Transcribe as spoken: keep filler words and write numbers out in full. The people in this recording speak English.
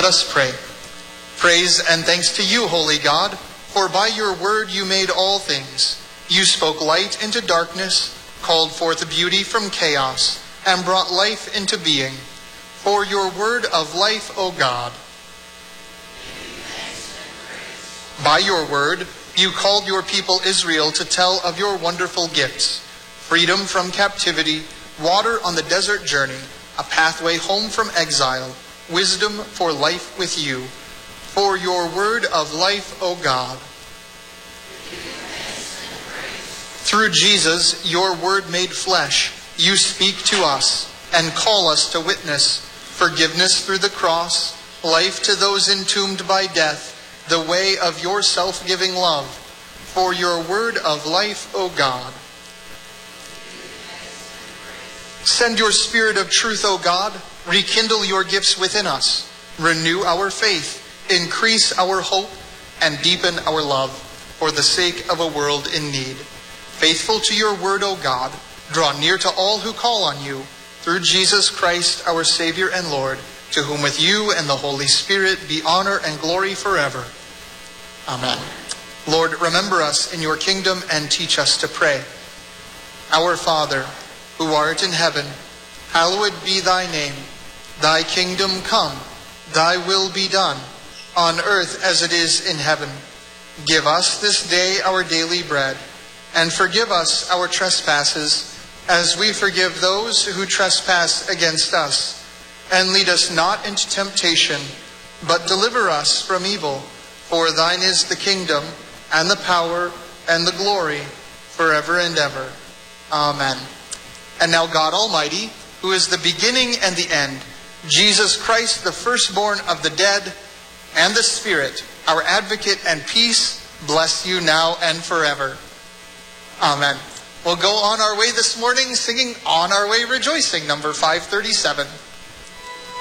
Let us pray. Praise and thanks to you, holy God, for by your word you made all things. You spoke light into darkness, called forth beauty from chaos, and brought life into being. For your word of life, O God. By your word, you called your people Israel to tell of your wonderful gifts: freedom from captivity, water on the desert journey, a pathway home from exile, wisdom for life with you. For your word of life, O God. Through Jesus, your word made flesh, you speak to us and call us to witness forgiveness through the cross, life to those entombed by death, the way of your self-giving love. For your word of life, O God. Send your spirit of truth, O God. Rekindle your gifts within us. Renew our faith. Increase our hope and deepen our love for the sake of a world in need. Faithful to your word, O God, draw near to all who call on you through Jesus Christ, our Savior and Lord, to whom with you and the Holy Spirit be honor and glory forever. Amen. Lord, remember us in your kingdom and teach us to pray. Our Father, who art in heaven, hallowed be thy name. Thy kingdom come, thy will be done, on earth as it is in heaven. Give us this day our daily bread, and forgive us our trespasses, as we forgive those who trespass against us. And lead us not into temptation, but deliver us from evil. For thine is the kingdom, and the power, and the glory, forever and ever. Amen. And now God Almighty, who is the beginning and the end, Jesus Christ, the firstborn of the dead, and the Spirit, our advocate and peace, bless you now and forever. Amen. We'll go on our way this morning singing On Our Way Rejoicing, number five thirty-seven.